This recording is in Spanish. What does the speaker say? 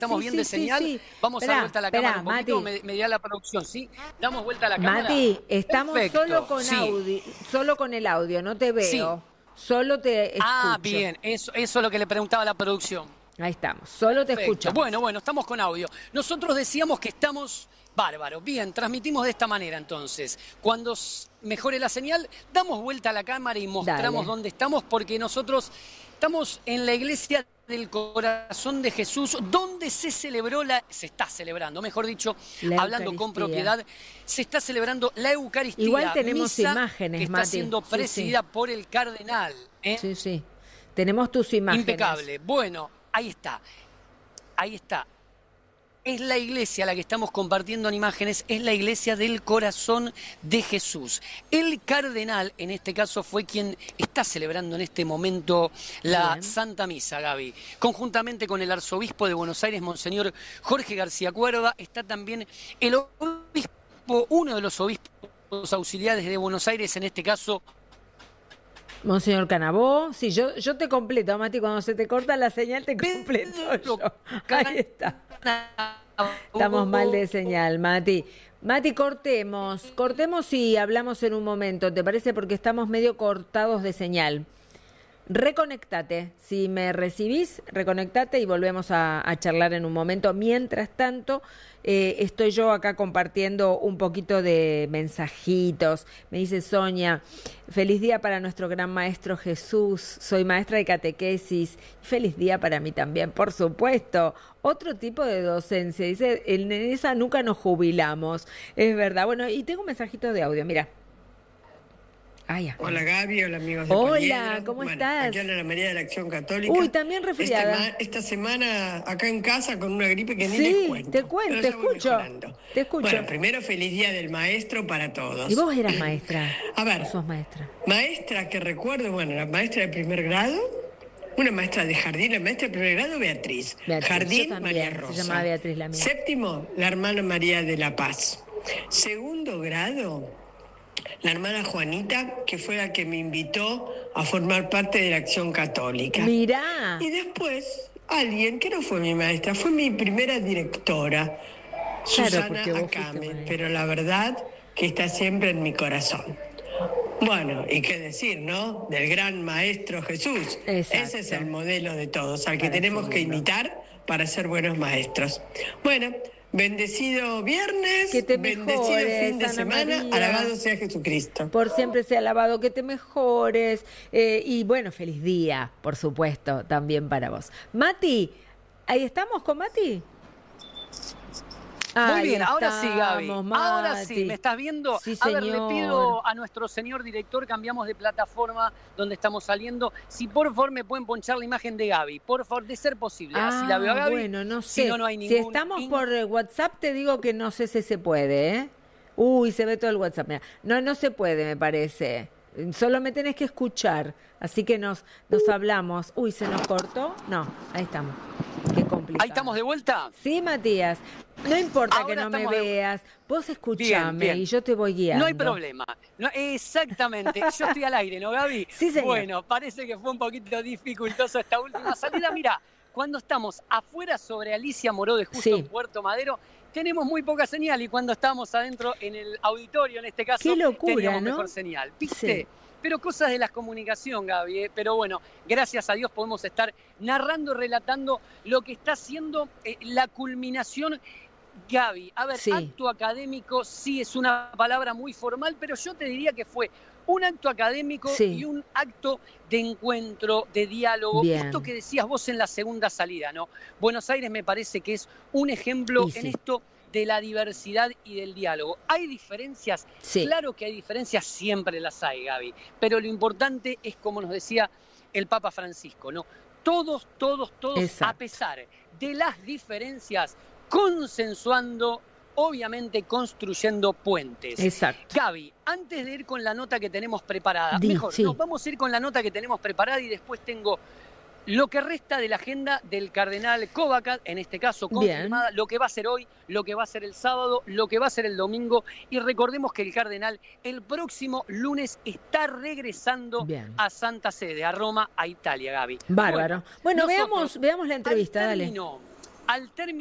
¿Estamos bien de señal? Sí. Vamos a dar vuelta a la cámara un poquito, Mati. me dirá la producción, ¿sí? Damos vuelta a la cámara. Mati, estamos Perfecto, solo con sí. audio, solo con el audio, no te Sí. veo, solo te escucho. Ah, bien, eso es lo que le preguntaba a la producción. Ahí estamos, solo te Perfecto. escuchamos. Bueno, estamos con audio. Nosotros decíamos que estamos bárbaros. Bien, transmitimos de esta manera entonces. Cuando mejore la señal, damos vuelta a la cámara y mostramos dónde estamos, porque nosotros estamos en la iglesia del Corazón de Jesús, donde se está celebrando, mejor dicho, hablando con propiedad, se está celebrando la Eucaristía. Igual tenemos misa imágenes, que está Mati. siendo presidida por el cardenal. Sí, tenemos tus imágenes. Impecable. Bueno, ahí está. Es la iglesia a la que estamos compartiendo en imágenes, es la iglesia del Corazón de Jesús. El cardenal, en este caso, fue quien está celebrando en este momento la Santa Misa, Gaby. Conjuntamente con el arzobispo de Buenos Aires, Monseñor Jorge García Cuerva, está también el obispo, uno de los obispos auxiliares de Buenos Aires, en este caso, Monseñor Canabó, sí, yo te completo, Mati, cuando se te corta la señal te completo yo. Ahí está. Estamos mal de señal, Mati. Mati, cortemos y hablamos en un momento, ¿te parece? Porque estamos medio cortados de señal. Reconectate, si me recibís, reconectate y volvemos a charlar en un momento. Mientras tanto, estoy yo acá compartiendo un poquito de mensajitos. Me dice Sonia, feliz día para nuestro gran maestro Jesús, soy maestra de catequesis. Feliz día para mí también, por supuesto. Otro tipo de docencia, dice, en esa nunca nos jubilamos, es verdad. Bueno, y tengo un mensajito de audio, mira. Hola Gaby, hola amigos de Hola, Poliedro. ¿cómo estás? Aquí Ana María de la Acción Católica. Uy, también resfriada. Esta semana acá en casa con una gripe que ni te cuento, pero te ya voy escucho. mejorando. Te escucho. Bueno, primero feliz día del maestro para todos. ¿Y vos eras maestra? A ver, ¿Sos maestra? Maestra que recuerdo, bueno, la maestra de primer grado, una maestra de jardín, la maestra de primer grado, Beatriz. Jardín, María Rosa. Se llamaba Beatriz la mía. Séptimo, la hermana María de la Paz. Segundo grado, la hermana Juanita, que fue la que me invitó a formar parte de la Acción Católica. Mirá. Y después, alguien que no fue mi maestra, fue mi primera directora, Susana Acame, pero la verdad que está siempre en mi corazón. Bueno, y qué decir, ¿no? Del gran maestro Jesús. Exacto. Ese es el modelo de todos, al que tenemos que imitar para ser buenos maestros. Bueno, bendecido viernes, bendecido fin de semana, alabado sea Jesucristo. Por siempre sea alabado, que te mejores. Y bueno, feliz día, por supuesto, también para vos. Mati, ¿ahí estamos con Mati? Muy bien, ahora sí, Gaby. Mati. Ahora sí, ¿me estás viendo? Sí, a ver, le señor. pido a nuestro señor director, cambiamos de plataforma donde estamos saliendo. Si por favor me pueden ponchar la imagen de Gaby, por favor, de ser posible. Así la veo a Gaby. Bueno, no sé. Si no, no hay ningún... Si estamos por WhatsApp, te digo que no sé si se puede, ¿eh? Uy, se ve todo el WhatsApp. Mira. No se puede, me parece. Solo me tenés que escuchar. Así que nos hablamos. Uy, ¿se nos cortó? No, ahí estamos. Qué complicado. ¿Ahí estamos de vuelta? Sí, Matías. No importa Ahora que no me estamos veas. Vos escuchame Bien. y yo te voy guiando. No hay problema. Exactamente. Yo estoy al aire, ¿no, Gaby? Sí, señor. Bueno, parece que fue un poquito dificultoso esta última salida. Mira, cuando estamos afuera sobre Alicia Moró de Justo en Puerto Madero, tenemos muy poca señal, y cuando estamos adentro en el auditorio, en este caso, qué locura, teníamos ¿no? mejor señal. ¿Viste? Sí. Pero cosas de la comunicación, Gaby. Pero bueno, gracias a Dios podemos estar narrando, relatando lo que está siendo la culminación. Gaby, a ver, acto académico sí es una palabra muy formal, pero yo te diría que fue un acto académico y un acto de encuentro, de diálogo. Bien. Esto que decías vos en la segunda salida, ¿no? Buenos Aires me parece que es un ejemplo en esto de la diversidad y del diálogo. ¿Hay diferencias? Sí. Claro que hay diferencias, siempre las hay, Gaby. Pero lo importante es, como nos decía el Papa Francisco, ¿no? Todos, a pesar de las diferencias, consensuando, obviamente construyendo puentes. Exacto. Gaby, antes de ir con la nota que tenemos preparada, nos vamos a ir con la nota que tenemos preparada y después tengo lo que resta de la agenda del cardenal Kovacat, en este caso confirmada, lo que va a ser hoy, lo que va a ser el sábado, lo que va a ser el domingo. Y recordemos que el cardenal el próximo lunes está regresando a Santa Sede, a Roma, a Italia, Gaby. Bárbaro. Bueno, veamos la entrevista, dale. al término